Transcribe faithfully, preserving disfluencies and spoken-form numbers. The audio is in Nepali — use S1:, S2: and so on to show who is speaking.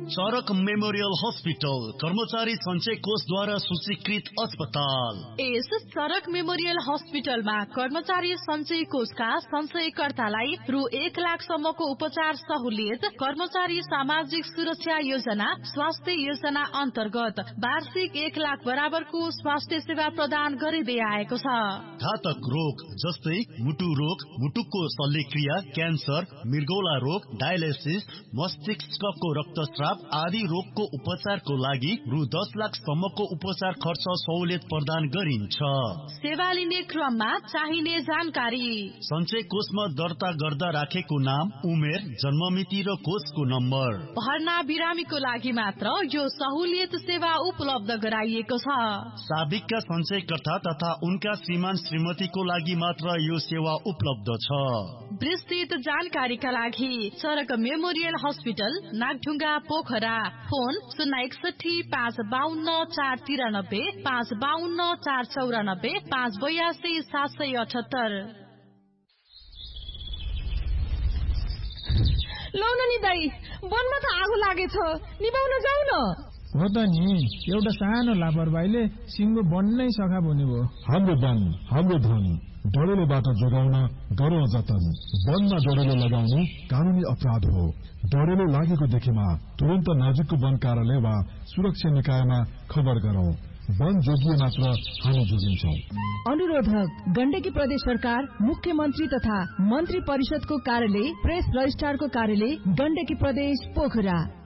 S1: चरक मेमोरियल हस्पिटल कर्मचारी सञ्चय कोषद्वारा सूचीकृत अस्पताल।
S2: यस चरक मेमोरियल हस्पिटलमा कर्मचारी सञ्चय कोषका सञ्चयकर्तालाई रु एक लाख सम्मको उपचार सहुलियत, कर्मचारी सामाजिक सुरक्षा योजना, स्वास्थ्य योजना अन्तर्गत वार्षिक एक लाख बराबरको स्वास्थ्य सेवा प्रदान गरिँदै आएको छ।
S1: घातक रोग जस्तै मुटु रोग, मुटुको शल्यक्रिया, क्यान्सर, मृगौला रोग, डायलिसिस, मस्तिष्कको रक्तस्राव आदि रोगको उपचारको लागि रु दस लाख सम्मको उपचार खर्च सहुलियत प्रदान गरिन्छ।
S2: सेवा लिने क्रममा चाहिने जानकारी:
S1: सञ्चय कोषमा दर्ता गर्दा राखेको नाम, उमेर, जन्ममिति र कोषको नम्बर।
S2: भर्ना बिरामीको लागि मात्र यो सहुलियत सेवा उपलब्ध गराइएको छ।
S1: साबिकका सञ्चयकर्ता तथा उनका श्रीमान श्रीमतीको लागि मात्र यो सेवा उपलब्ध छ।
S2: विस्तृत जानकारीका लागि चरक memorial hospital, Nagdhunga, Pokhara. Phone शून्य एकसठी पाँच बाहन्न चार तिरानब्बे, पाँच बाहन्न चार चौरानब्बे, पाँच बयासी सात सय अठहत्तर।
S3: लौ न नि दाई, वनमा त आगो लागेछ, निभाउन जाऊ न।
S4: हो त नि, एउटा सानो लापरवाहीले सिङ्गो बन्नै सखा भन्नुभयो।
S5: हाम्रो वन, हाम्रो धन, डढेलोबाट जोगाउन गरौँ जतन। वनमा डढेलो लगाउनु कानूनी अपराध हो। डढेलो लागेको देखेमा तुरन्त नजिकको वन कार्यालय वा सुरक्षा निकायमा खबर गरौँ। वन जोगिए मात्र हामी जोगिन्छौँ।
S3: अनुरोधक गण्डकी प्रदेश सरकार, मुख्यमन्त्री तथा मन्त्री परिषदको कार्यालय, प्रेस रजिस्ट्रारको कार्यालय, गण्डकी प्रदेश, पोखरा।